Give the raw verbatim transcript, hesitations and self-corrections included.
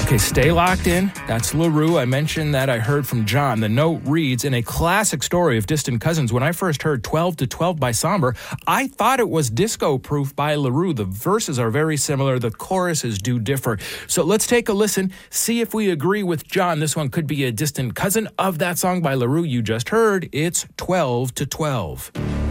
Okay, stay locked in. That's LaRue. I mentioned that I heard from John. The note reads, in a classic story of distant cousins, when I first heard twelve to twelve by Somber, I thought it was Disco Proof by LaRue. The verses are very similar. The choruses do differ. So let's take a listen, see if we agree with John. This one could be a distant cousin of that song by LaRue you just heard. It's twelve to twelve.